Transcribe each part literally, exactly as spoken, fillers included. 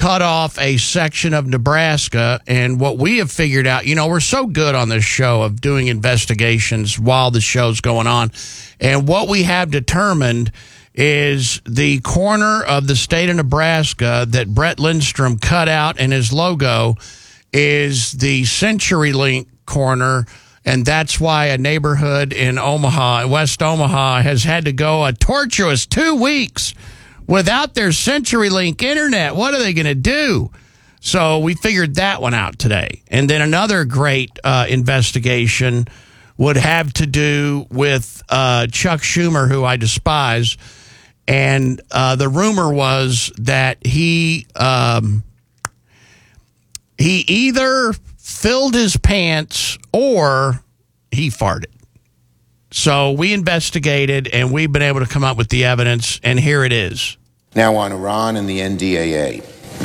cut off a section of Nebraska. And what we have figured out, you know, we're so good on this show of doing investigations while the show's going on. And what we have determined is the corner of the state of Nebraska that Brett Lindstrom cut out in his logo is the CenturyLink corner, and that's why a neighborhood in Omaha, West Omaha, has had to go a tortuous two weeks without their CenturyLink internet. What are they going to do? So we figured that one out today. And then another great uh, investigation would have to do with uh, Chuck Schumer, who I despise. And uh, the rumor was that he um, he either filled his pants or he farted. So we investigated, and we've been able to come up with the evidence, and here it is. Now on Iran and the N D A A.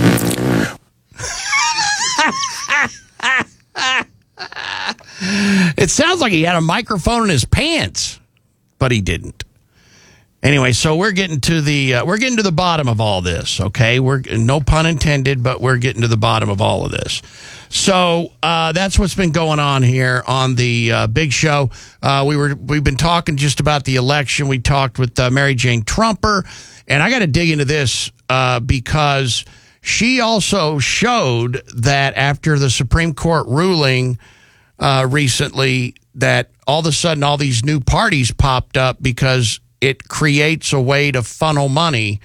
It sounds like he had a microphone in his pants, but he didn't. Anyway, so we're getting to the uh, we're getting to the bottom of all this. Okay, we're no pun intended, but we're getting to the bottom of all of this. So uh, that's what's been going on here on the uh, big show. Uh, we were we've been talking just about the election. We talked with uh, Mary Jane Trumper, and I got to dig into this uh, because she also showed that after the Supreme Court ruling uh, recently, that all of a sudden all these new parties popped up because it creates a way to funnel money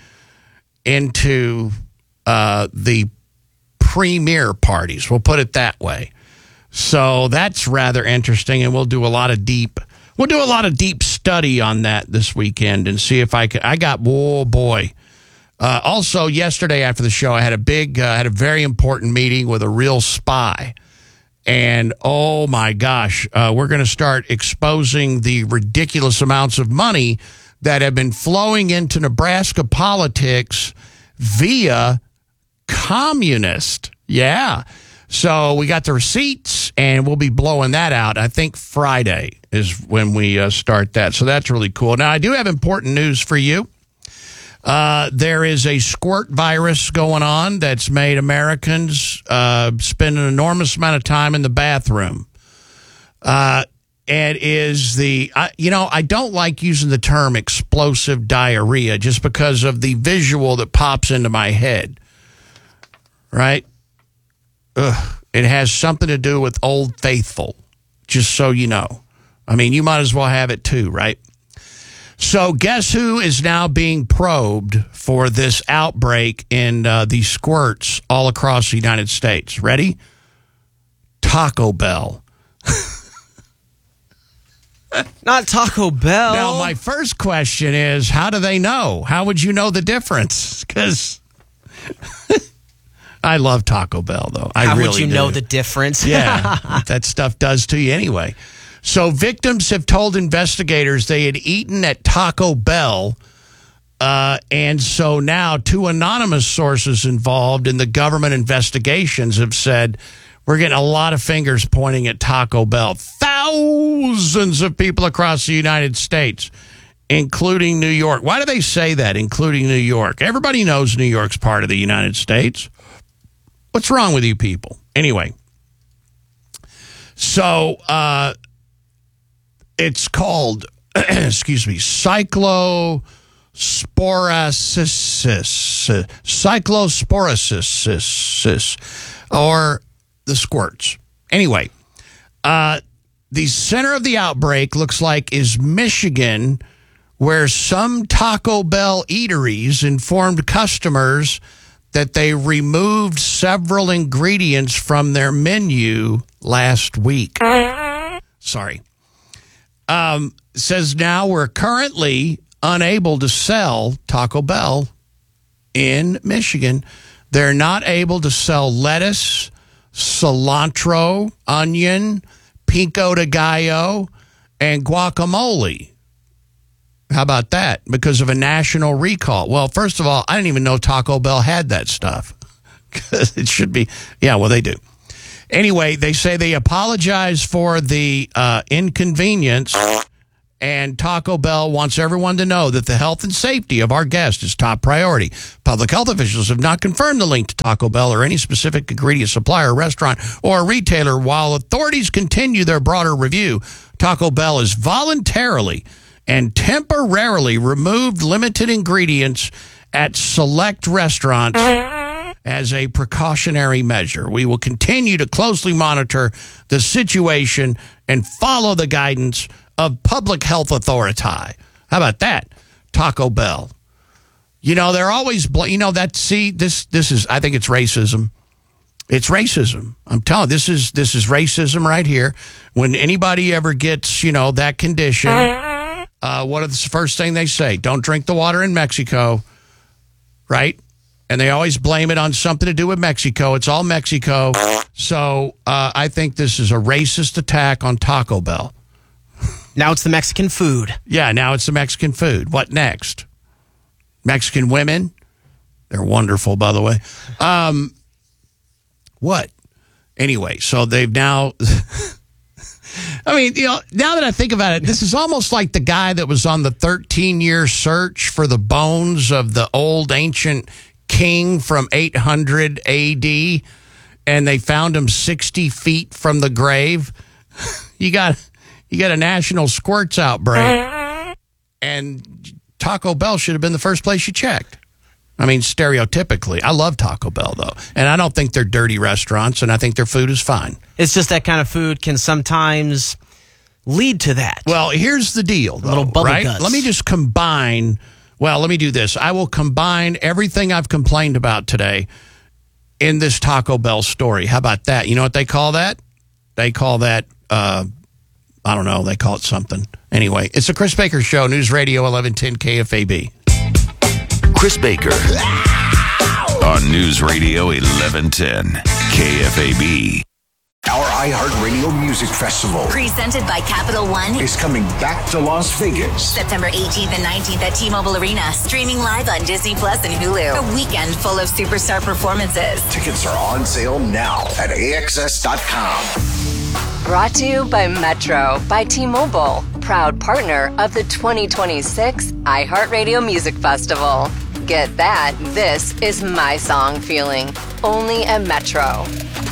into uh, the premier parties. We'll put it that way. So that's rather interesting, and we'll do a lot of deep. We'll do a lot of deep study on that this weekend and see if I can. I got oh boy. Uh, also, yesterday after the show, I had a big, uh, had a very important meeting with a real spy. And, oh, my gosh, uh, we're going to start exposing the ridiculous amounts of money that have been flowing into Nebraska politics via communist. Yeah. So we got the receipts, and we'll be blowing that out. I think Friday is when we uh, start that. So that's really cool. Now, I do have important news for you. Uh, there is a squirt virus going on that's made Americans uh, spend an enormous amount of time in the bathroom. Uh, it is the, I, you know, I don't like using the term explosive diarrhea just because of the visual that pops into my head, right? Ugh, it has something to do with Old Faithful, just so you know. I mean, you might as well have it too, right? So guess who is now being probed for this outbreak in uh, these squirts all across the United States? Ready? Taco Bell. Not Taco Bell. Now, my first question is, how do they know? How would you know the difference? Because I love Taco Bell, though. I How really would you do. know the difference? Yeah, that stuff does to you anyway. So victims have told investigators they had eaten at Taco Bell, uh, and so now two anonymous sources involved in the government investigations have said, we're getting a lot of fingers pointing at Taco Bell. Thousands of people across the United States, including New York. Why do they say that, including New York? Everybody knows New York's part of the United States. What's wrong with you people? Anyway, so... uh It's called, excuse me, cyclosporiasis, cyclosporiasis, or the squirts. Anyway, uh, the center of the outbreak looks like is Michigan, where some Taco Bell eateries informed customers that they removed several ingredients from their menu last week. Sorry. Um, says now we're currently unable to sell Taco Bell in Michigan. They're not able to sell lettuce, cilantro, onion, pico de gallo, and guacamole. How about that? Because of a national recall. Well, first of all, I didn't even know Taco Bell had that stuff. It should be. Yeah, well, they do. Anyway, they say they apologize for the uh, inconvenience And Taco Bell wants everyone to know that the health and safety of our guests is top priority. Public health officials have not confirmed the link to Taco Bell or any specific ingredient supplier, restaurant, or retailer. While authorities continue their broader review, Taco Bell has voluntarily and temporarily removed limited ingredients at select restaurants as a precautionary measure. We will continue to closely monitor the situation and follow the guidance of public health authority. How about that? Taco Bell. You know, they're always, bl- you know, that, see, this, this is, I think it's racism. It's racism. I'm telling you, this is, this is racism right here. When anybody ever gets, you know, that condition, uh, what is the first thing they say? Don't drink the water in Mexico, right? And they always blame it on something to do with Mexico. It's all Mexico. So uh, I think this is a racist attack on Taco Bell. Now it's the Mexican food. Yeah, now it's the Mexican food. What next? Mexican women? They're wonderful, by the way. Um, what? Anyway, so they've now... I mean, you know, now that I think about it, this is almost like the guy that was on the thirteen-year search for the bones of the old ancient king from eight hundred A D, and they found him sixty feet from the grave. You got... You got a national squirts outbreak, and Taco Bell should have been the first place you checked. I mean, stereotypically. I love Taco Bell, though, and I don't think they're dirty restaurants, and I think their food is fine. It's just that kind of food can sometimes lead to that. Well, here's the deal, though, a little bubble right? guts. Let me just combine, well, let me do this. I will combine everything I've complained about today in this Taco Bell story. How about that? You know what they call that? They call that... Uh, I don't know. They call it something. Anyway, it's the Chris Baker Show, News Radio eleven ten K F A B. Chris Baker on News Radio eleven ten K F A B. Our iHeartRadio Music Festival presented by Capital One is coming back to Las Vegas. September eighteenth and nineteenth at T-Mobile Arena. Streaming live on Disney Plus and Hulu. A weekend full of superstar performances. Tickets are on sale now at A X S dot com. Brought to you by Metro by T-Mobile, proud partner of the twenty twenty-six iHeartRadio Music Festival. Get that, this is my song feeling, only at Metro.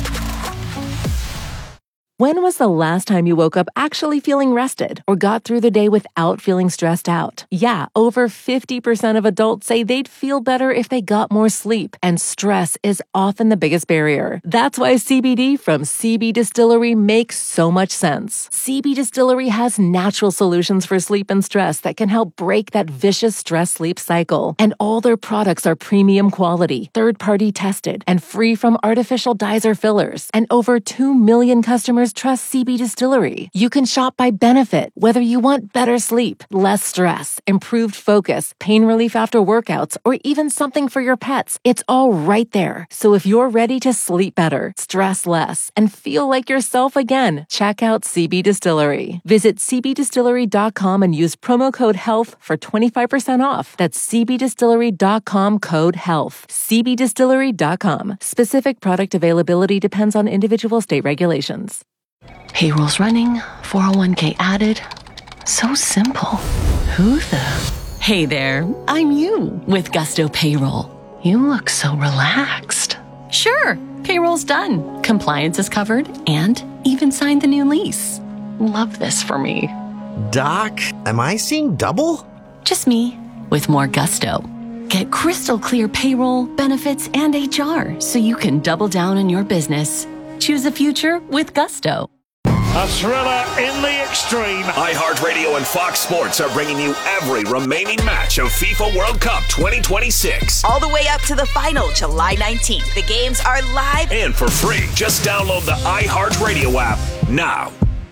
When was the last time you woke up actually feeling rested or got through the day without feeling stressed out? Yeah, over fifty percent of adults say they'd feel better if they got more sleep, and stress is often the biggest barrier. That's why C B D from C B Distillery makes so much sense. C B Distillery has natural solutions for sleep and stress that can help break that vicious stress-sleep cycle. And all their products are premium quality, third-party tested, and free from artificial dyes or fillers. And over two million customers trust C B Distillery. You can shop by benefit, whether you want better sleep, less stress, improved focus, pain relief after workouts, or even something for your pets. It's all right there. So if you're ready to sleep better, stress less, and feel like yourself again, check out C B Distillery. Visit C B distillery dot com and use promo code HEALTH for twenty-five percent off. That's C B distillery dot com code HEALTH. C B distillery dot com. Specific product availability depends on individual state regulations. Payroll's running, four oh one k added. So simple. Who the? Hey there, I'm you with Gusto Payroll. You look so relaxed. Sure, payroll's done. Compliance is covered and even signed the new lease. Love this for me. Doc, am I seeing double? Just me with more gusto. Get crystal clear payroll, benefits, and H R so you can double down on your business. Choose a future with Gusto. A thriller in the extreme. iHeartRadio and Fox Sports are bringing you every remaining match of FIFA World Cup twenty twenty-six. All the way up to the final, July nineteenth. The games are live and for free. Just download the iHeartRadio app now.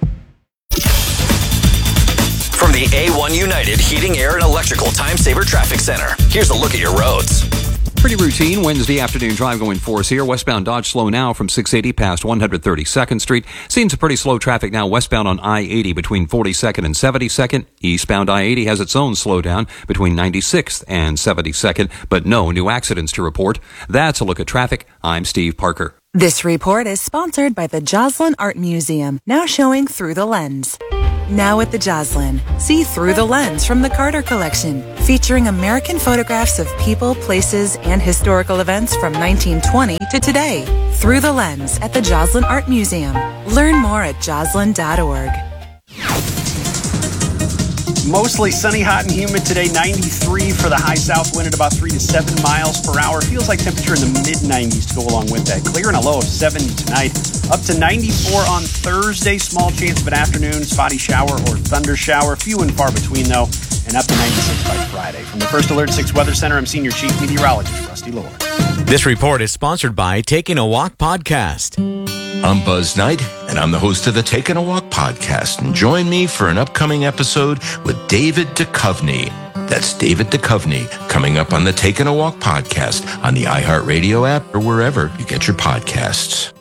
From the A one United Heating, Air, and Electrical Time Saver Traffic Center, here's a look at your roads. Pretty routine Wednesday afternoon drive going for us here. Westbound Dodge slow now from six eighty past one thirty-second Street. Seeing some pretty slow traffic now westbound on I eighty between forty-second and seventy-second. Eastbound I eighty has its own slowdown between ninety-sixth and seventy-second, but no new accidents to report. That's a look at traffic. I'm Steve Parker. This report is sponsored by the Joslin Art Museum, now showing Through the Lens. Now at the Joslin, see through the lens from the Carter Collection, featuring American photographs of people, places, and historical events from nineteen twenty to today. Through the lens at the Joslin Art Museum. Learn more at joslin dot org. Mostly sunny, hot, and humid today. ninety-three for the high south wind at about three to seven miles per hour. Feels like temperature in the mid nineties to go along with that. Clear and a low of seventy tonight. Up to ninety-four on Thursday. Small chance of an afternoon spotty shower or thunder shower. Few and far between, though. And up to ninety-six by Friday. From the First Alert six Weather Center, I'm Senior Chief Meteorologist Rusty Lord. This report is sponsored by Taking a Walk podcast. I'm Buzz Knight, and I'm the host of the Taking a Walk podcast. And join me for an upcoming episode with David Duchovny. That's David Duchovny coming up on the Taking a Walk podcast on the iHeartRadio app or wherever you get your podcasts.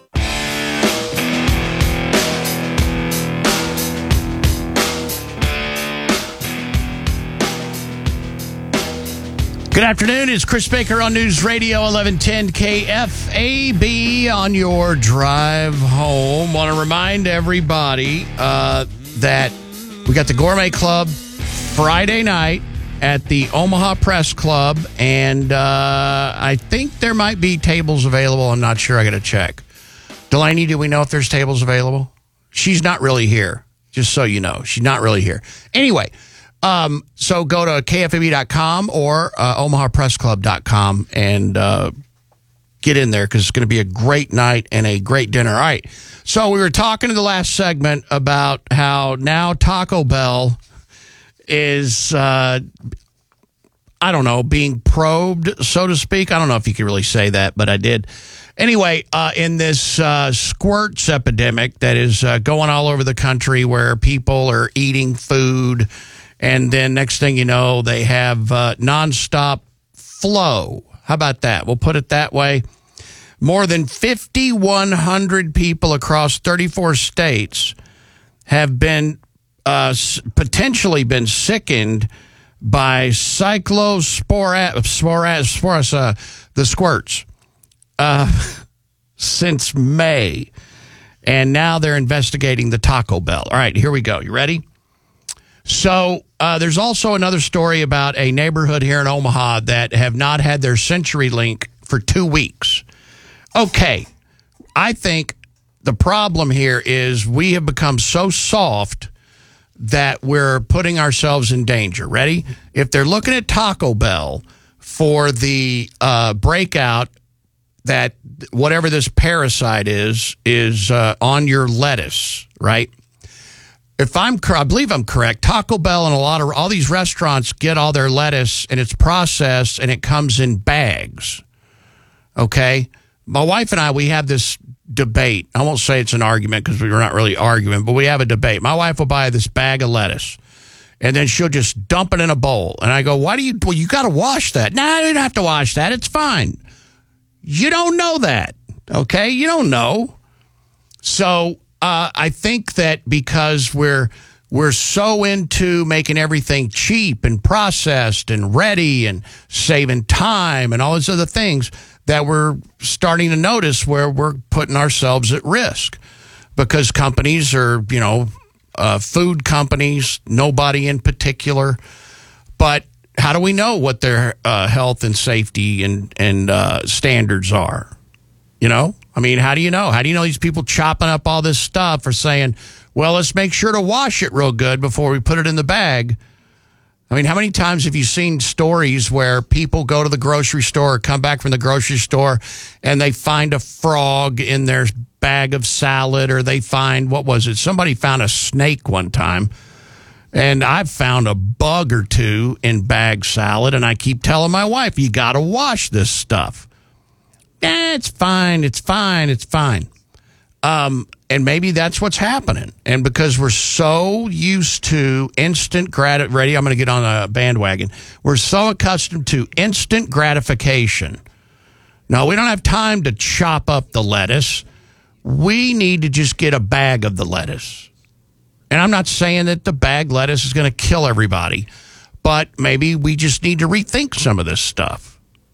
Good afternoon. It's Chris Baker on News Radio eleven ten K F A B on your drive home. Want to remind everybody uh, that we got the Gourmet Club Friday night at the Omaha Press Club, and uh, I think there might be tables available. I'm not sure. I got to check. Delaney, do we know if there's tables available? She's not really here, just so you know. She's not really here. Anyway. Um, so go to K F A B dot com or uh, Omaha Press Club dot com and uh, get in there because it's going to be a great night and a great dinner. All right. So we were talking in the last segment about how now Taco Bell is, uh, I don't know, being probed, so to speak. I don't know if you could really say that, but I did. Anyway, uh, in this uh, squirts epidemic that is uh, going all over the country where people are eating food. And then next thing you know, they have uh, nonstop flow. How about that? We'll put it that way. More than five thousand one hundred people across thirty-four states have been uh, potentially been sickened by cyclosporus, uh, the squirts, uh, since May. And now they're investigating the Taco Bell. All right, here we go. You ready? So uh, there's also another story about a neighborhood here in Omaha that have not had their CenturyLink for two weeks. Okay, I think the problem here is we have become so soft that we're putting ourselves in danger. Ready? If they're looking at Taco Bell for the uh, breakout that whatever this parasite is, is uh, on your lettuce, right? If I'm, I believe I'm correct, Taco Bell and a lot of, all these restaurants get all their lettuce and it's processed and it comes in bags, okay? My wife and I, we have this debate. I won't say it's an argument because we're not really arguing, but we have a debate. My wife will buy this bag of lettuce and then she'll just dump it in a bowl. And I go, why do you, well, you got to wash that. No, nah, you don't have to wash that. It's fine. You don't know that, okay? You don't know. So, Uh, I think that because we're we're so into making everything cheap and processed and ready and saving time and all those other things that we're starting to notice where we're putting ourselves at risk because companies are, you know, uh, food companies, nobody in particular. But how do we know what their uh, health and safety and, and uh, standards are? You know? I mean, how do you know? How do you know these people chopping up all this stuff are saying, well, let's make sure to wash it real good before we put it in the bag? I mean, how many times have you seen stories where people go to the grocery store or come back from the grocery store and they find a frog in their bag of salad or they find, what was it? Somebody found a snake one time. And I've found a bug or two in bag salad. And I keep telling my wife, you got to wash this stuff. Eh, it's fine, it's fine, it's fine. Um, and maybe that's what's happening. And because we're so used to instant grat- ready, I'm going to get on a bandwagon. We're so accustomed to instant gratification. No, we don't have time to chop up the lettuce. We need to just get a bag of the lettuce. And I'm not saying that the bag lettuce is going to kill everybody, but maybe we just need to rethink some of this stuff.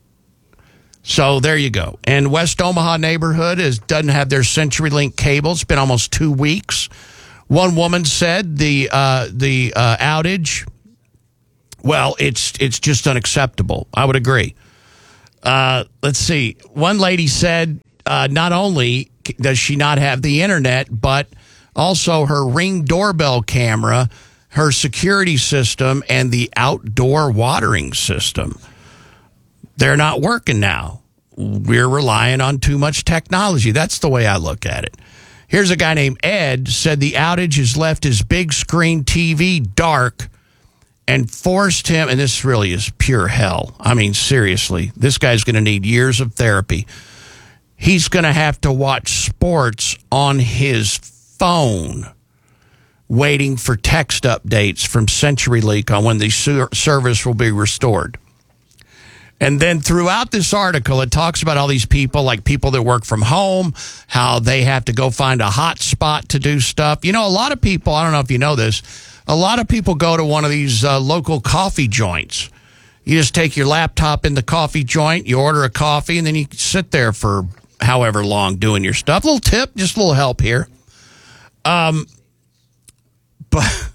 So there you go. And West Omaha neighborhood is doesn't have their CenturyLink cable. It's been almost two weeks One woman said the uh, the uh, outage, well, it's it's just unacceptable. I would agree. Uh, let's see. One lady said uh, not only does she not have the internet, but also her Ring doorbell camera, her security system, and the outdoor watering system. They're not working now. We're relying on too much technology. That's the way I look at it. Here's a guy named Ed, said the outage has left his big screen T V dark and forced him, and this really is pure hell. I mean, seriously, this guy's going to need years of therapy. He's going to have to watch sports on his phone, waiting for text updates from CenturyLink on when the ser- service will be restored. And then throughout this article, it talks about all these people, like people that work from home, how they have to go find a hot spot to do stuff. You know, a lot of people, I don't know if you know this, a lot of people go to one of these uh, local coffee joints. You just take your laptop in the coffee joint, you order a coffee, and then you sit there for however long doing your stuff. A little tip, just a little help here. Um, but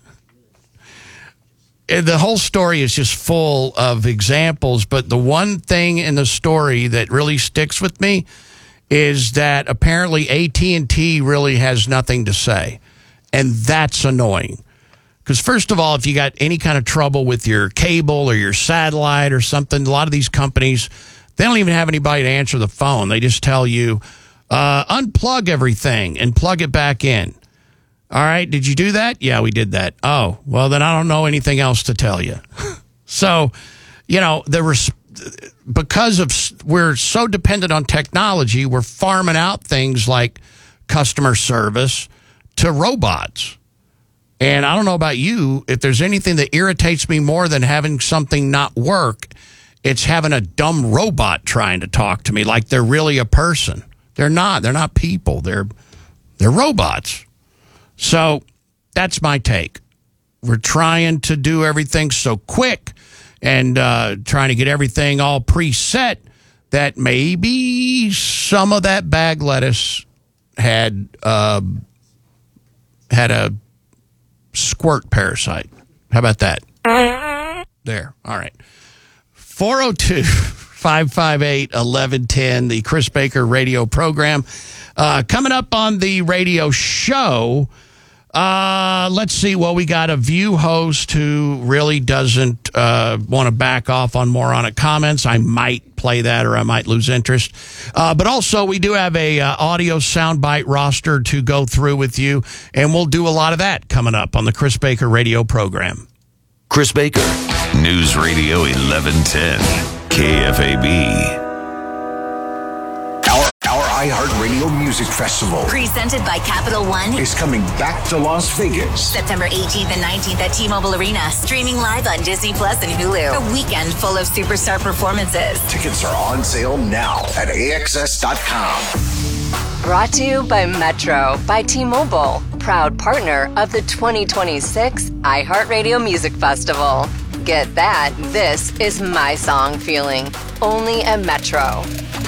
the whole story is just full of examples, but the one thing in the story that really sticks with me is that apparently A T and T really has nothing to say, and that's annoying. Because first of all, if you got any kind of trouble with your cable or your satellite or something, a lot of these companies, they don't even have anybody to answer the phone. They just tell you, uh, unplug everything and plug it back in. All right, did you do that? Yeah, we did that. Oh, well, then I don't know anything else to tell you. So, you know, there was, because of we're so dependent on technology, we're farming out things like customer service to robots. And I don't know about you, if there's anything that irritates me more than having something not work, it's having a dumb robot trying to talk to me like they're really a person. They're not. They're not people. They're they're robots. So that's my take. We're trying to do everything so quick and uh, trying to get everything all preset that maybe some of that bag lettuce had uh, had a squirt parasite. How about that? There. All right. four oh two, five five eight, one one one zero, the Chris Baker radio program. Uh, coming up on the radio show, uh, let's see. Well, we got a View host who really doesn't uh, want to back off on moronic comments. I might play that or I might lose interest. Uh, but also, we do have a uh, audio soundbite roster to go through with you, and we'll do a lot of that coming up on the Chris Baker radio program. Chris Baker, News Radio eleven ten, K F A B. Our, our iHeartRadio Music Festival, presented by Capital One, is coming back to Las Vegas. September eighteenth and nineteenth at T-Mobile Arena, streaming live on Disney Plus and Hulu. A weekend full of superstar performances. Tickets are on sale now at A X S dot com. Brought to you by Metro by T-Mobile, proud partner of the twenty twenty-six iHeartRadio Music Festival. Get that, this is my song feeling, only at Metro.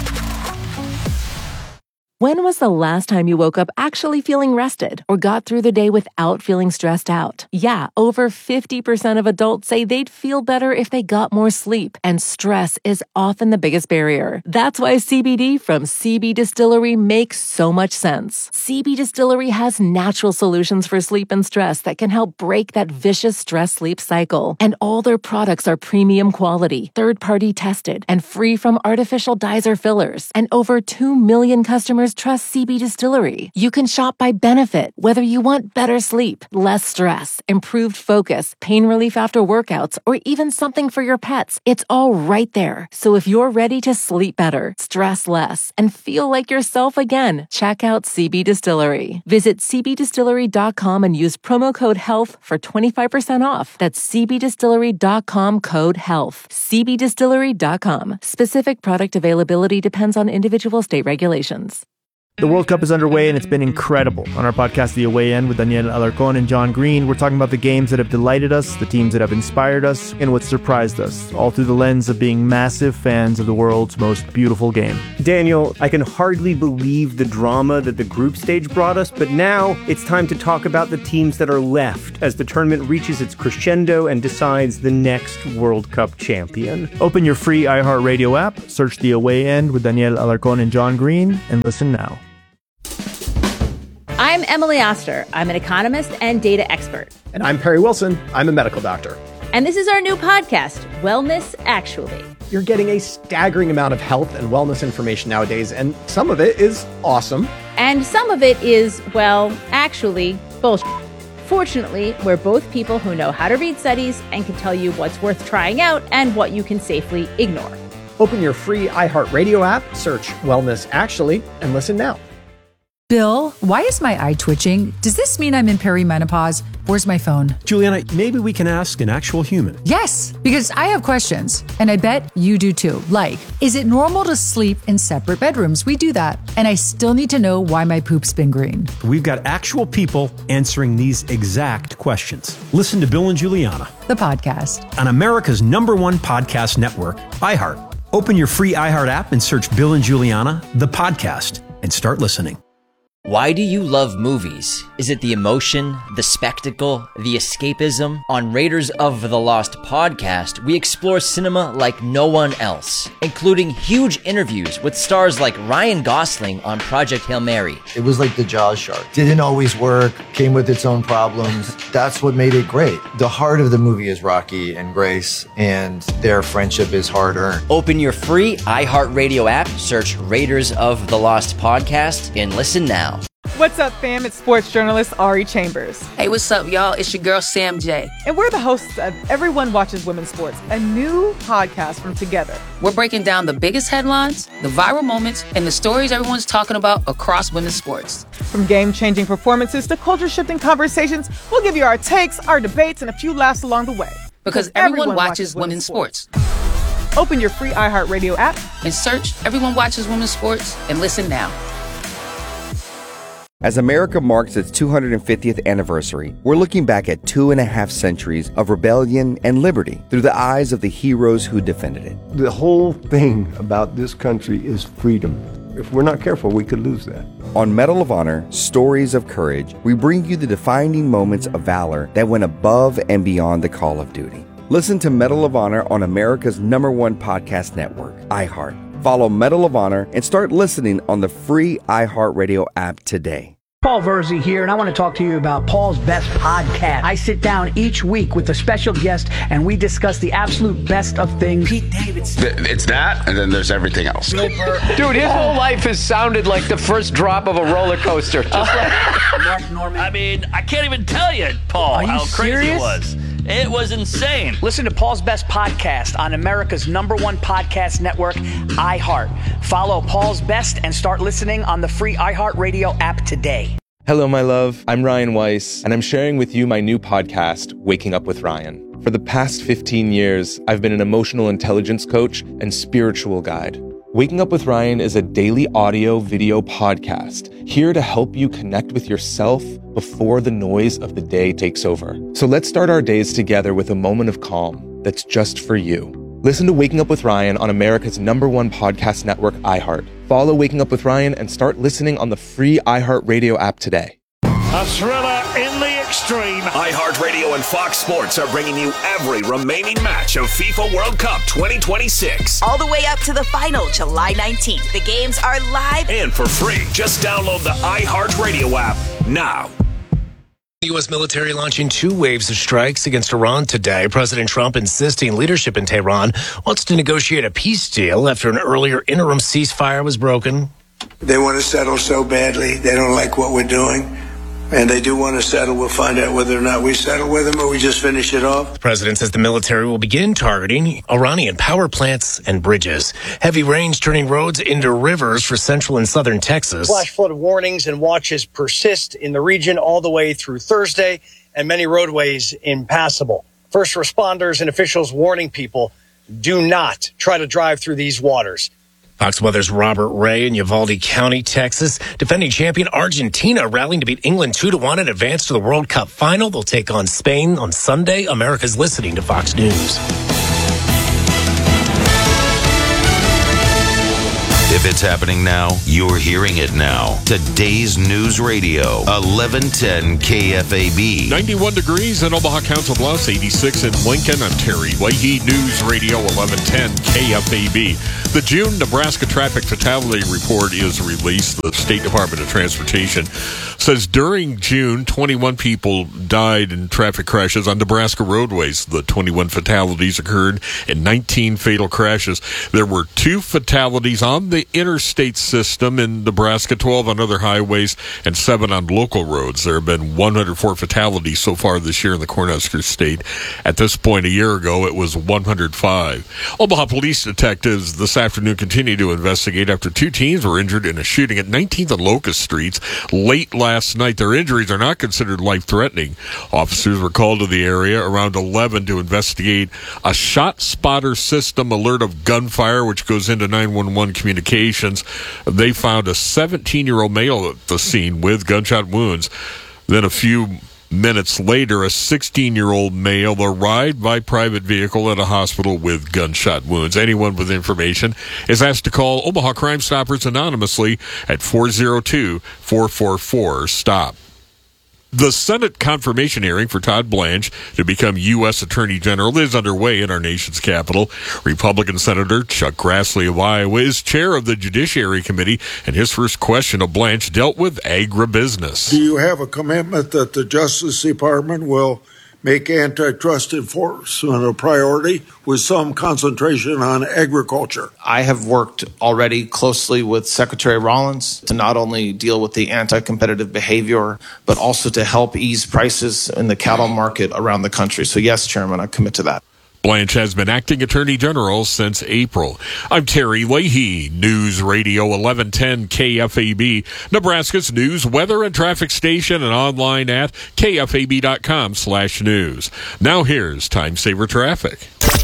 When was the last time you woke up actually feeling rested or got through the day without feeling stressed out? Yeah, over fifty percent of adults say they'd feel better if they got more sleep, and stress is often the biggest barrier. That's why C B D from C B Distillery makes so much sense. C B Distillery has natural solutions for sleep and stress that can help break that vicious stress-sleep cycle. And all their products are premium quality, third-party tested, and free from artificial dyes or fillers. And over two million customers trust C B Distillery. You can shop by benefit, whether you want better sleep, less stress, improved focus, pain relief after workouts, or even something for your pets. It's all right there. So if you're ready to sleep better, stress less, and feel like yourself again, check out C B Distillery. Visit C B distillery dot com and use promo code HEALTH for twenty-five percent off. That's C B distillery dot com code HEALTH. C B distillery dot com. Specific product availability depends on individual state regulations. The World Cup is underway and it's been incredible. On our podcast, The Away End, with Daniel Alarcón and John Green, we're talking about the games that have delighted us, the teams that have inspired us, and what surprised us, all through the lens of being massive fans of the world's most beautiful game. Daniel, I can hardly believe the drama that the group stage brought us, but now it's time to talk about the teams that are left as the tournament reaches its crescendo and decides the next World Cup champion. Open your free iHeartRadio app, search The Away End with Daniel Alarcón and John Green, and listen now. I'm Emily Oster. I'm an economist and data expert. And I'm Perry Wilson. I'm a medical doctor. And this is our new podcast, Wellness Actually. You're getting a staggering amount of health and wellness information nowadays, and some of it is awesome. And some of it is, well, actually, bullshit. Fortunately, we're both people who know how to read studies and can tell you what's worth trying out and what you can safely ignore. Open your free iHeartRadio app, search Wellness Actually, and listen now. Bill, why is my eye twitching? Does this mean I'm in perimenopause? Where's my phone? Juliana, maybe we can ask an actual human. Yes, because I have questions, and I bet you do too. Like, is it normal to sleep in separate bedrooms? We do that. And I still need to know why my poop's been green. We've got actual people answering these exact questions. Listen to Bill and Juliana, the podcast, on America's number one podcast network, iHeart. Open your free iHeart app and search Bill and Juliana, the podcast, and start listening. Why do you love movies? Is it the emotion, the spectacle, the escapism? On Raiders of the Lost podcast, we explore cinema like no one else, including huge interviews with stars like Ryan Gosling on Project Hail Mary. It was like the Jaws shark. Didn't always work, came with its own problems. That's what made it great. The heart of the movie is Rocky and Grace, and their friendship is hard-earned. Open your free iHeartRadio app, search Raiders of the Lost podcast, and listen now. What's up, fam? It's sports journalist Ari Chambers. Hey, what's up, y'all? It's your girl, Sam J. And we're the hosts of Everyone Watches Women's Sports, a new podcast from Together. We're breaking down the biggest headlines, the viral moments, and the stories everyone's talking about across women's sports. From game-changing performances to culture-shifting conversations, we'll give you our takes, our debates, and a few laughs along the way. Because everyone, everyone watches, watches women's sports. sports. Open your free iHeartRadio app and search Everyone Watches Women's Sports and listen now. As America marks its two hundred fiftieth anniversary, we're looking back at two and a half centuries of rebellion and liberty through the eyes of the heroes who defended it. The whole thing about this country is freedom. If we're not careful, we could lose that. On Medal of Honor, Stories of Courage, we bring you the defining moments of valor that went above and beyond the call of duty. Listen to Medal of Honor on America's number one podcast network, iHeart. Follow Medal of Honor and start listening on the free iHeartRadio app today. Paul Verzi here, and I want to talk to you about Paul's Best Podcast. I sit down each week with a special guest, and we discuss the absolute best of things. Pete Davidson. It's that, and then there's everything else. Dude, his whole life has sounded like the first drop of a roller coaster. Just like Mark Norman. I mean, I can't even tell you, Paul, Are you how crazy serious? it was. It was insane. Listen to Paul's Best Podcast on America's number one podcast network, iHeart. Follow Paul's Best and start listening on the free iHeartRadio app today. Hello, my love. I'm Ryan Weiss, and I'm sharing with you my new podcast, Waking Up with Ryan. For the past fifteen years, I've been an emotional intelligence coach and spiritual guide. Waking Up with Ryan is a daily audio video podcast here to help you connect with yourself before the noise of the day takes over. So let's start our days together with a moment of calm that's just for you. Listen to Waking Up with Ryan on America's number one podcast network, iHeart. Follow Waking Up with Ryan and start listening on the free iHeartRadio app today. A thriller in the extreme. iHeartRadio and Fox Sports are bringing you every remaining match of FIFA World Cup twenty twenty-six. All the way up to the final, July nineteenth. The games are live and for free. Just download the iHeartRadio app now. The U S military launching two waves of strikes against Iran today. President Trump insisting leadership in Tehran wants to negotiate a peace deal after an earlier interim ceasefire was broken. They want to settle so badly. They don't like what we're doing. And they do want to settle. We'll find out whether or not we settle with them or we just finish it off. The president says the military will begin targeting Iranian power plants and bridges. Heavy rains turning roads into rivers for central and southern Texas. Flash flood warnings and watches persist in the region all the way through Thursday, and many roadways impassable. First responders and officials warning people, do not try to drive through these waters. Fox Weather's Robert Ray in Uvalde County, Texas. Defending champion Argentina rallying to beat England two to one and advance to the World Cup final. They'll take on Spain on Sunday. America's listening to Fox News. If it's happening now, you're hearing it now. Today's News Radio, eleven ten K F A B. ninety-one degrees in Omaha Council Bluffs, eighty-six in Lincoln. I'm Terry Leahy, News Radio, eleven ten K F A B. The June Nebraska Traffic Fatality Report is released. The State Department of Transportation says during June, twenty-one people died in traffic crashes on Nebraska roadways. The twenty-one fatalities occurred in nineteen fatal crashes. There were two fatalities on the interstate system in Nebraska, twelve on other highways, and seven on local roads. There have been one hundred four fatalities so far this year in the Cornhusker State. At this point a year ago, it was one hundred five. Omaha police detectives this afternoon continue to investigate after two teens were injured in a shooting at nineteenth and Locust Streets late last night. Their injuries are not considered life-threatening. Officers were called to the area around eleven to investigate a shot spotter system alert of gunfire, which goes into nine one one communications. They found a seventeen-year-old male at the scene with gunshot wounds. Then a few minutes later, a sixteen-year-old male arrived by private vehicle at a hospital with gunshot wounds. Anyone with information is asked to call Omaha Crime Stoppers anonymously at four oh two, four four four, STOP. The Senate confirmation hearing for Todd Blanche to become U S Attorney General is underway in our nation's capital. Republican Senator Chuck Grassley of Iowa is chair of the Judiciary Committee, and his first question of Blanche dealt with agribusiness. Do you have a commitment that the Justice Department will make antitrust enforcement a priority with some concentration on agriculture? I have worked already closely with Secretary Rollins to not only deal with the anti-competitive behavior, but also to help ease prices in the cattle market around the country. So yes, Chairman, I commit to that. Blanche has been acting Attorney General since April. I'm Terry Leahy, News Radio eleven ten K F A B, Nebraska's news, weather, and traffic station, and online at K F A B dot com slash news. Now here's Time Saver Traffic.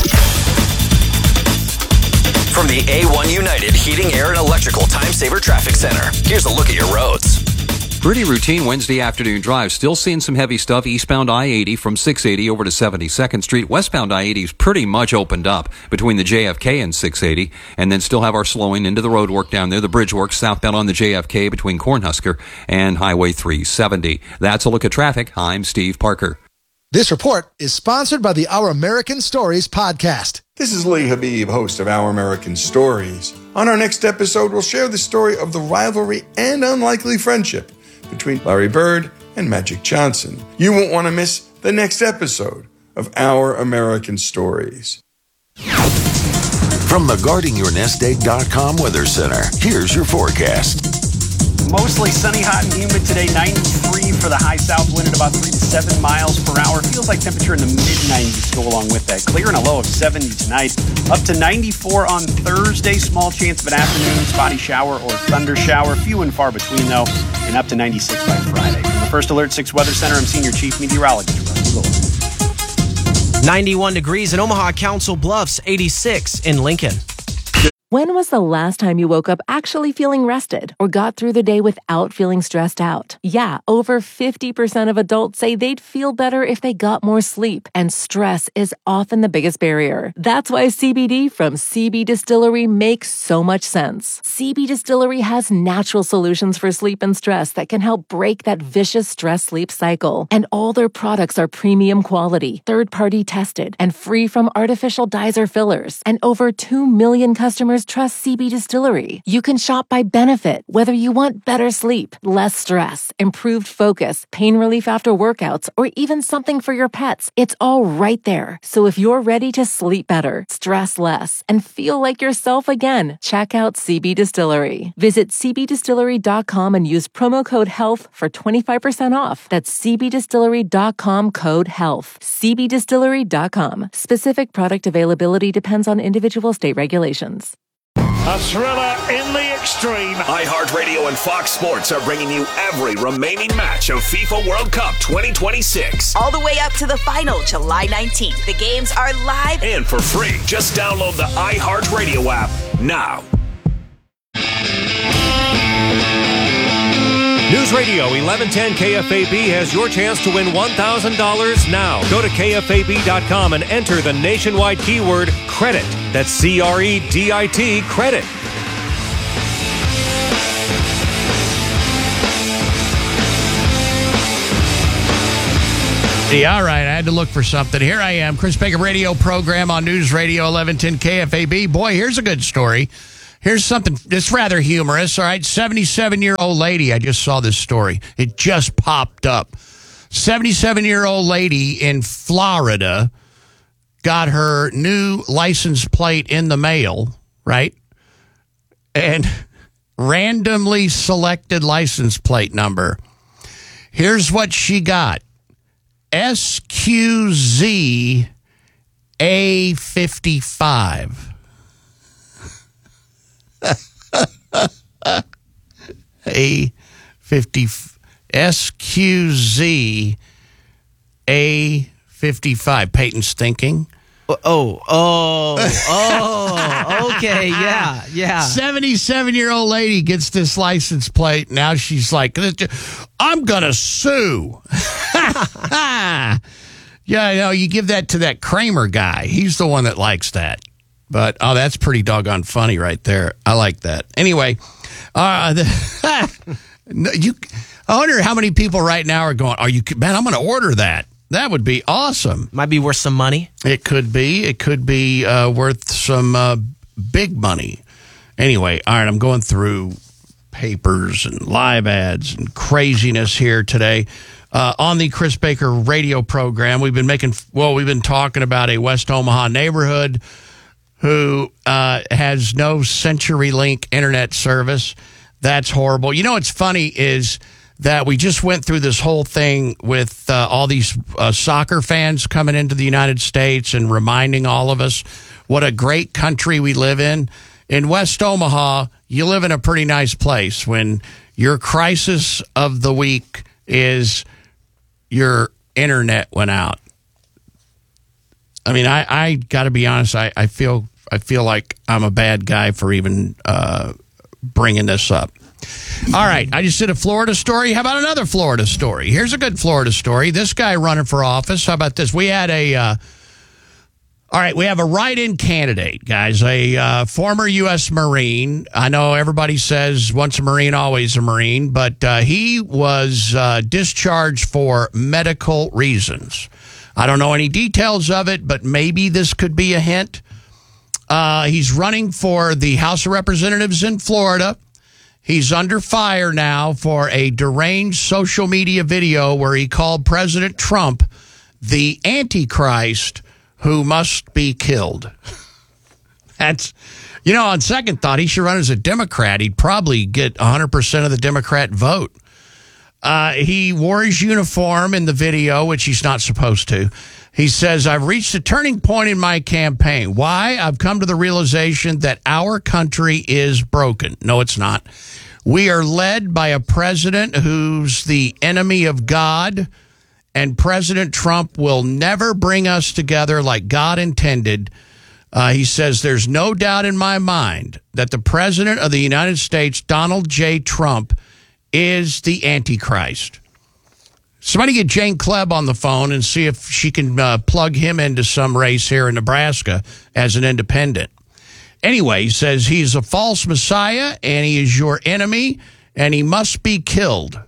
From the A one United Heating, Air, and Electrical Time Saver Traffic Center, here's a look at your roads. Pretty routine Wednesday afternoon drive. Still seeing some heavy stuff eastbound I eighty from six eighty over to seventy-second Street. Westbound I eighty is pretty much opened up between the J F K and six eighty, and then still have our slowing into the road work down there. The bridge work southbound on the J F K between Cornhusker and Highway three seventy. That's a look at traffic. I'm Steve Parker. This report is sponsored by the Our American Stories podcast. This is Lee Habib, host of Our American Stories. On our next episode, we'll share the story of the rivalry and unlikely friendship between Larry Bird and Magic Johnson. You won't want to miss the next episode of Our American Stories. From the guarding your nest egg dot com Weather Center, here's your forecast. Mostly sunny, hot, and humid today. ninety-three for the high south wind at about three to seven miles per hour. Feels like temperature in the mid nineties to go along with that. Clear and a low of seventy tonight. Up to ninety-four on Thursday. Small chance of an afternoon spotty shower or thunder shower. Few and far between, though. And up to ninety-six by Friday. From the First Alert six Weather Center, I'm Senior Chief Meteorologist Rusty Lord. ninety-one degrees in Omaha Council Bluffs, eighty-six in Lincoln. When was the last time you woke up actually feeling rested or got through the day without feeling stressed out? Yeah, over fifty percent of adults say they'd feel better if they got more sleep, and stress is often the biggest barrier. That's why C B D from C B Distillery makes so much sense. C B Distillery has natural solutions for sleep and stress that can help break that vicious stress-sleep cycle. And all their products are premium quality, third-party tested, and free from artificial dyes or fillers. And over two million customers trust C B Distillery. You can shop by benefit, whether you want better sleep, less stress, improved focus, pain relief after workouts, or even something for your pets. It's all right there. So if you're ready to sleep better, stress less, and feel like yourself again, check out C B Distillery. Visit C B distillery dot com and use promo code HEALTH for twenty-five percent off. That's C B distillery dot com code HEALTH. C B distillery dot com. Specific product availability depends on individual state regulations. A thriller in the extreme. iHeartRadio and Fox Sports are bringing you every remaining match of FIFA World Cup twenty twenty-six. All the way up to the final, July nineteenth. The games are live and for free. Just download the iHeartRadio app now. News Radio eleven ten K F A B has your chance to win one thousand dollars now. Go to K F A B dot com and enter the nationwide keyword credit. That's C R E D I T, credit. Yeah, all right, I had to look for something. Here I am, Chris Baker radio program on News Radio eleven ten K F A B. Boy, here's a good story. Here's something that's rather humorous, all right? seventy-seven-year-old lady, I just saw this story. It just popped up. seventy-seven-year-old lady in Florida got her new license plate in the mail, right? And randomly selected license plate number. Here's what she got. S Q Z A fifty-five. A fifty S Q Z A fifty-five. Peyton's thinking. Oh, oh, oh, okay, yeah, yeah. seventy-seven-year-old lady gets this license plate. Now she's like, I'm going to sue. Yeah, you know, you give that to that Kramer guy. He's the one that likes that. But, oh, that's pretty doggone funny right there. I like that. Anyway, uh, the, you, I wonder how many people right now are going, are you, man, I'm going to order that. That would be awesome. Might be worth some money. It could be. It could be uh, worth some uh, big money. Anyway, all right, I'm going through papers and live ads and craziness here today. Uh, on the Chris Baker radio program, we've been making, well, we've been talking about a West Omaha neighborhood who uh, has no CenturyLink internet service. That's horrible. You know what's funny is that we just went through this whole thing with uh, all these uh, soccer fans coming into the United States and reminding all of us what a great country we live in. In West Omaha, you live in a pretty nice place when your crisis of the week is your internet went out. I mean, I, I got to be honest, I, I feel I feel like I'm a bad guy for even uh, bringing this up. All right, I just did a Florida story. How about another Florida story? Here's a good Florida story. This guy running for office. How about this? We had a, uh, all right, we have a write-in candidate, guys, a uh, former U S Marine. I know everybody says once a Marine, always a Marine, but uh, he was uh, discharged for medical reasons. I don't know any details of it, but maybe this could be a hint. Uh, he's running for the House of Representatives in Florida. He's under fire now for a deranged social media video where he called President Trump the Antichrist who must be killed. That's, you know, on second thought, he should run as a Democrat. He'd probably get one hundred percent of the Democrat vote. Uh, he wore his uniform in the video, which he's not supposed to. He says, I've reached a turning point in my campaign. Why? I've come to the realization that our country is broken. No, it's not. We are led by a president who's the enemy of God, and President Trump will never bring us together like God intended. Uh, he says, there's no doubt in my mind that the president of the United States, Donald J. Trump, is the Antichrist. Somebody get Jane Klebb on the phone and see if she can uh, plug him into some race here in Nebraska as an independent. Anyway, he says he's a false messiah and he is your enemy and he must be killed.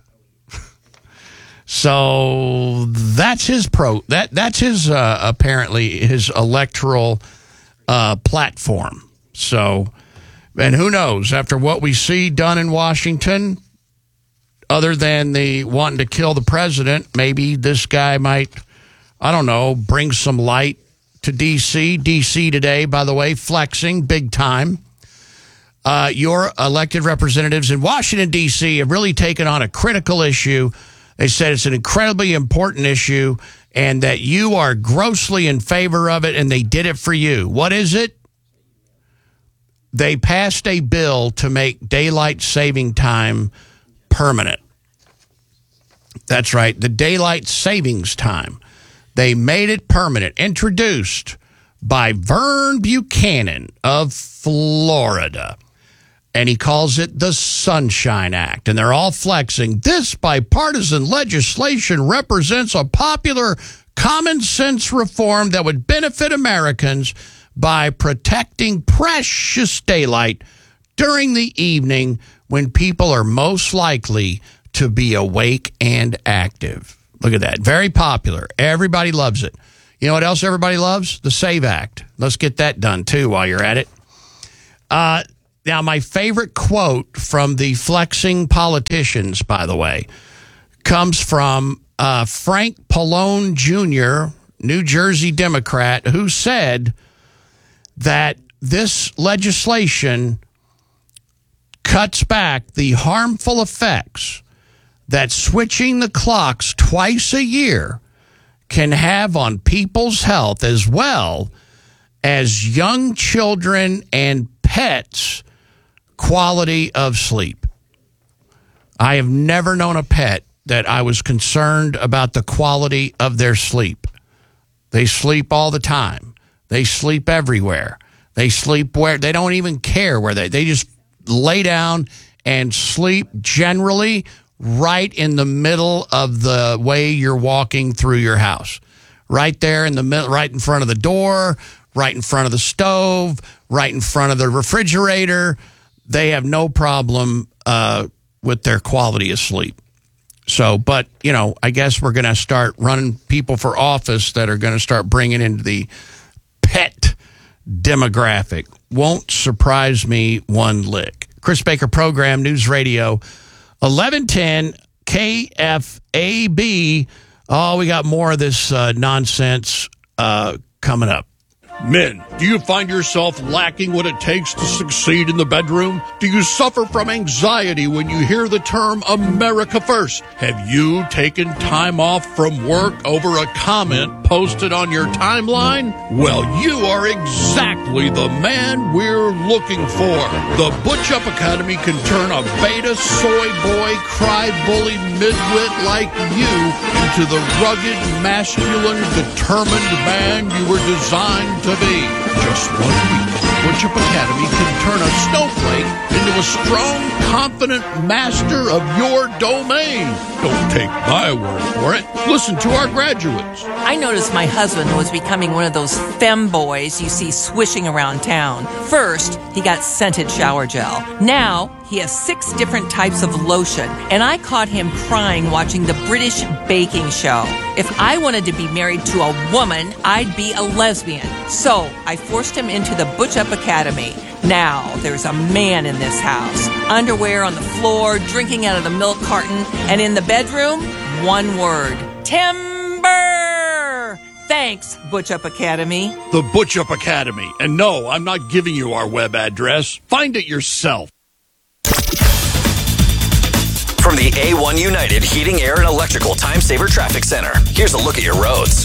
So that's his pro. That that's his uh, apparently his electoral uh, platform. So, and who knows? After what we see done in Washington, other than the wanting to kill the president, maybe this guy might, I don't know, bring some light to D C. D C today, by the way, flexing big time. Uh, your elected representatives in Washington, D C have really taken on a critical issue. They said it's an incredibly important issue and that you are grossly in favor of it, and they did it for you. What is it? They passed a bill to make daylight saving time permanent. That's right, the daylight savings time. They made it permanent, introduced by Vern Buchanan of Florida. and he calls it the Sunshine Act. And they're all flexing. This bipartisan legislation represents a popular common sense reform that would benefit Americans by protecting precious daylight during the evening when people are most likely to be awake and active. Look at that. Very popular. Everybody loves it. You know what else everybody loves? The SAVE Act. Let's get that done, too, while you're at it. Uh, now, my favorite quote from the flexing politicians, by the way, comes from uh, Frank Pallone Junior, New Jersey Democrat, who said that this legislation cuts back the harmful effects that switching the clocks twice a year can have on people's health, as well as young children and pets' quality of sleep. I have never known a pet that I was concerned about the quality of their sleep. They sleep all the time. They sleep everywhere. They sleep where they don't even care where they, they just lay down and sleep, generally right in the middle of the way you're walking through your house. Right there in the middle, right in front of the door, right in front of the stove, right in front of the refrigerator. They have no problem uh, with their quality of sleep. So, but, you know, I guess we're going to start running people for office that are going to start bringing into the pet demographic. Won't surprise me one lick. Chris Baker Program, News Radio, eleven ten K F A B. Oh, we got more of this uh, nonsense uh, coming up. Men, do you find yourself lacking what it takes to succeed in the bedroom? Do you suffer from anxiety when you hear the term America First? Have you taken time off from work over a comment posted on your timeline? Well, you are exactly the man we're looking for. The Butch Up Academy can turn a beta soy boy, cry bully midwit like you into the rugged, masculine, determined man you were designed to be. Just one week, Butch Up Academy can turn a snowflake into a strong, confident master of your domain. Don't take my word for it. Listen to our graduates. I noticed my husband was becoming one of those femboys you see swishing around town. First, he got scented shower gel. Now, he has six different types of lotion, and I caught him crying watching the British baking show. If I wanted to be married to a woman, I'd be a lesbian. So, I forced him into the Butch Up Academy. Now, there's a man in this house. Underwear on the floor, drinking out of the milk carton, and in the bedroom, one word. Timber! Thanks, Butch Up Academy. The Butch Up Academy. And no, I'm not giving you our web address. Find it yourself. From the A one United Heating, Air, and Electrical Time Saver Traffic Center, here's a look at your roads.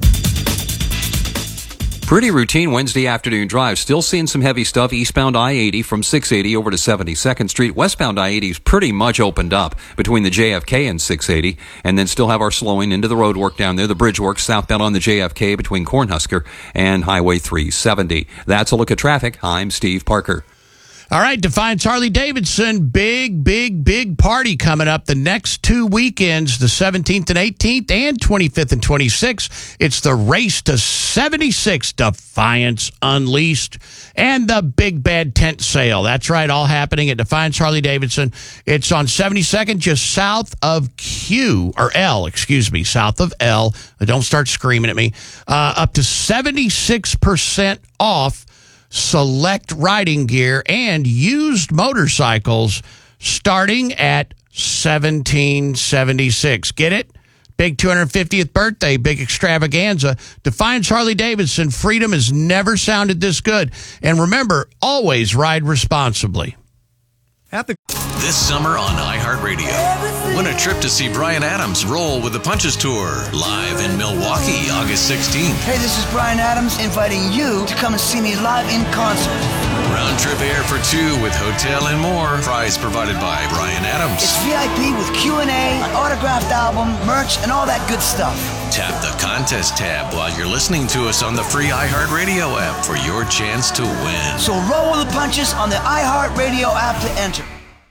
Pretty routine Wednesday afternoon drive. Still seeing some heavy stuff eastbound I eighty from six eighty over to seventy-second Street. Westbound I eighty is pretty much opened up between the J F K and six eighty, and then still have our slowing into the road work down there. The bridge work southbound on the J F K between Cornhusker and Highway three seventy. That's a look at traffic. I'm Steve Parker. All right, Defiance Harley-Davidson, big, big, big party coming up the next two weekends, the seventeenth and eighteenth and twenty-fifth and twenty-sixth. It's the Race to seventy-six, Defiance Unleashed, and the Big Bad Tent Sale. That's right, all happening at Defiance Harley-Davidson. It's on seventy-second, just south of Q, or L, excuse me, south of L. Don't start screaming at me. Uh, up to seventy-six percent off select riding gear and used motorcycles starting at seventeen seventy-six. Get it? Big two hundred fiftieth birthday, big extravaganza. Defiance Harley-Davidson. Freedom has never sounded this good. And remember, always ride responsibly. At the this summer on iHeartRadio, win a trip to see Bryan Adams roll with the Punches Tour live in Milwaukee, August sixteenth. Hey, this is Bryan Adams inviting you to come and see me live in concert. Round One-trip air for two with hotel and more. Prize provided by Brian Adams. It's V I P with Q and A, an autographed album, merch, and all that good stuff. Tap the contest tab while you're listening to us on the free iHeartRadio app for your chance to win. So roll with the punches on the iHeartRadio app to enter.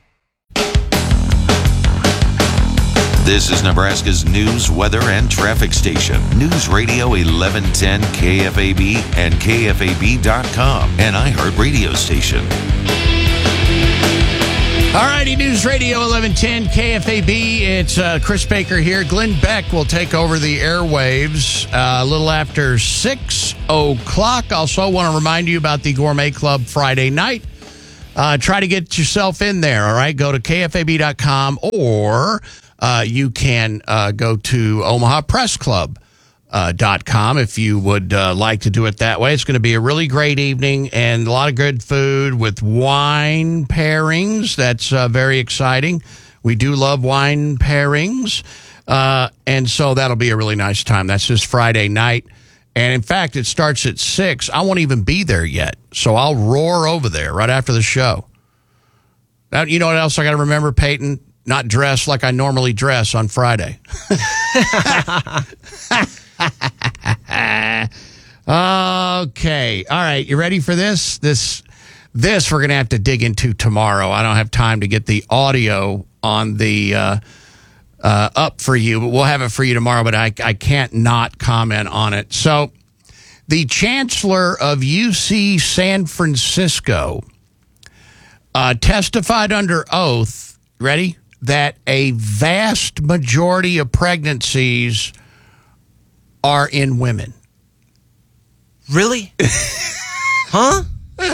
This is Nebraska's news, weather, and traffic station. News Radio eleven ten K F A B and K F A B dot com, an iHeart radio station. All righty, News Radio eleven ten K F A B. It's uh, Chris Baker here. Glenn Beck will take over the airwaves uh, a little after six o'clock. Also want to remind you about the Gourmet Club Friday night. Uh, try to get yourself in there, all right? Go to K F A B dot com or... Uh, you can uh, go to Omaha Press Club dot com if you would uh, like to do it that way. It's going to be a really great evening and a lot of good food with wine pairings. That's uh, very exciting. We do love wine pairings. Uh, and so that'll be a really nice time. That's this Friday night. And in fact, it starts at six. I won't even be there yet. So I'll roar over there right after the show. Now, you know what else I got to remember, Peyton? Not dress like I normally dress on Friday. Okay. All right. You ready for this? This this we're going to have to dig into tomorrow. I don't have time to get the audio on the uh, uh, up for you, but we'll have it for you tomorrow. But I, I can't not comment on it. So the chancellor of U C San Francisco uh, testified under oath. Ready? That a vast majority of pregnancies are in women. Really? Huh?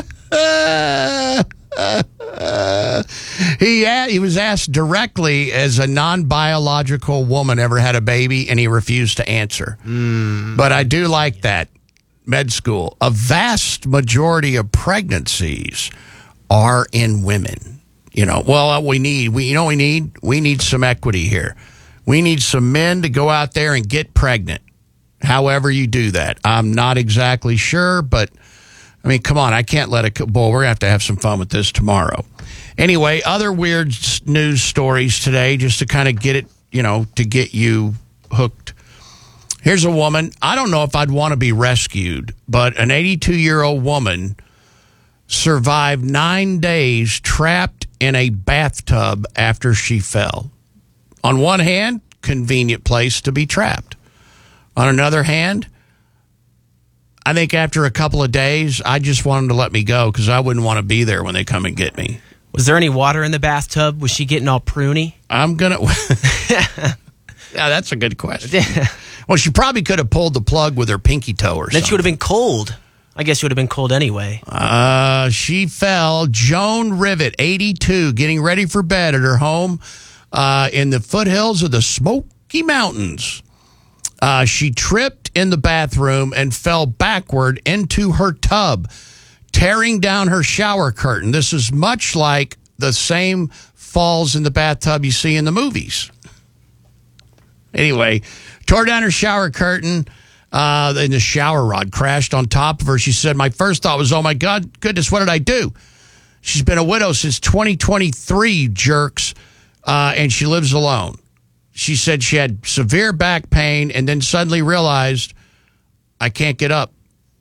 he he was asked directly as a non-biological woman ever had a baby, and he refused to answer. Mm. But I do like that. Med school. A vast majority of pregnancies are in women. You know, well, we need, we, you know, we need, we need some equity here. We need some men to go out there and get pregnant. However you do that, I'm not exactly sure, but I mean, come on, I can't let it. Boy, we're gonna have to have some fun with this tomorrow. Anyway, other weird news stories today, just to kind of get it, you know, to get you hooked. Here's a woman. I don't know if I'd want to be rescued, but an eighty-two-year-old woman survived nine days trapped in a bathtub after she fell. On one hand, convenient place to be trapped. On another hand, I think after a couple of days, I just want them to let me go because I wouldn't want to be there when they come and get me. Was there any water in the bathtub? Was she getting all pruny? I'm going to... Yeah, that's a good question. Well, she probably could have pulled the plug with her pinky toe or something. Then she would have been cold. I guess you would have been cold anyway. Uh, she fell. Joan Rivet, eighty-two, getting ready for bed at her home uh, in the foothills of the Smoky Mountains. Uh, she tripped in the bathroom and fell backward into her tub, tearing down her shower curtain. This is much like the same falls in the bathtub you see in the movies. Anyway, tore down her shower curtain. Uh, and the shower rod crashed on top of her. She said, my first thought was, oh, my God, goodness, what did I do? She's been a widow since twenty twenty-three, jerks, uh, and she lives alone. She said she had severe back pain and then suddenly realized, I can't get up.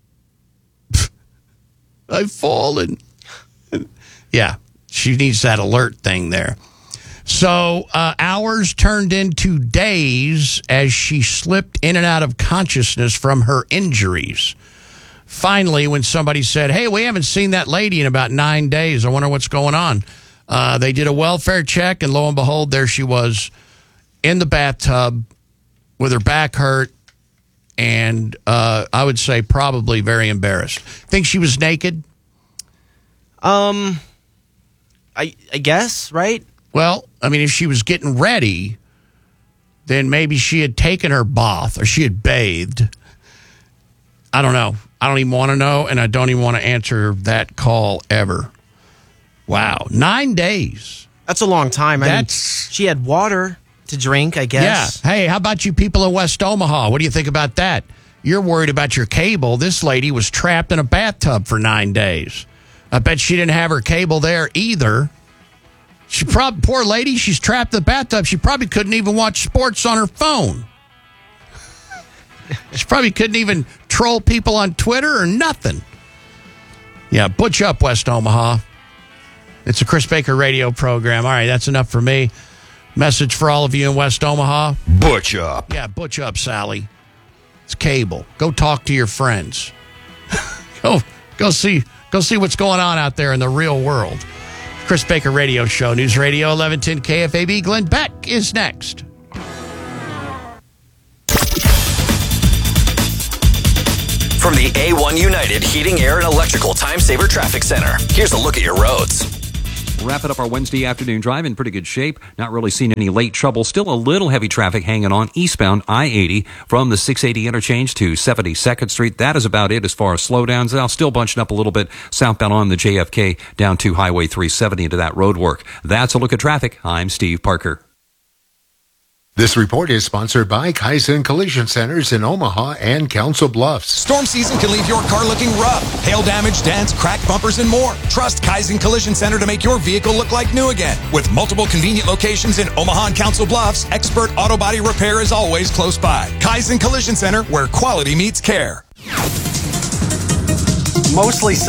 I've fallen. Yeah, she needs that alert thing there. So uh, hours turned into days as she slipped in and out of consciousness from her injuries. Finally, when somebody said, hey, we haven't seen that lady in about nine days. I wonder what's going on. Uh, they did a welfare check, and lo and behold, there she was in the bathtub with her back hurt, and uh, I would say probably very embarrassed. Think she was naked? Um, I I guess, right? Well, I mean, if she was getting ready, then maybe she had taken her bath or she had bathed. I don't know. I don't even want to know, and I don't even want to answer that call ever. Wow. Nine days. That's a long time. I That's mean, she had water to drink, I guess. Yeah. Hey, how about you people in West Omaha? What do you think about that? You're worried about your cable. This lady was trapped in a bathtub for nine days. I bet she didn't have her cable there either. She probably, poor lady, she's trapped in the bathtub. She probably couldn't even watch sports on her phone. She probably couldn't even troll people on Twitter or nothing. Yeah, butch up, West Omaha. It's a Chris Baker radio program. All right, that's enough for me. Message for all of you in West Omaha. Butch up. Yeah, butch up, Sally. It's cable. Go talk to your friends. go, go see, go see what's going on out there in the real world. Chris Baker Radio Show, News Radio eleven ten K F A B. Glenn Beck is next. From the A one United Heating, Air, and Electrical Time Saver Traffic Center, here's a look at your roads. Wrapping up our Wednesday afternoon drive in pretty good shape. Not really seeing any late trouble. Still a little heavy traffic hanging on eastbound I eighty from the six eighty interchange to seventy-second Street. That is about it as far as slowdowns. Now still bunching up a little bit southbound on the J F K down to Highway three seventy into that road work. That's a look at traffic. I'm Steve Parker. This report is sponsored by Kaizen Collision Centers in Omaha and Council Bluffs. Storm season can leave your car looking rough. Hail damage, dents, cracked bumpers, and more. Trust Kaizen Collision Center to make your vehicle look like new again. With multiple convenient locations in Omaha and Council Bluffs, expert auto body repair is always close by. Kaizen Collision Center, where quality meets care. Mostly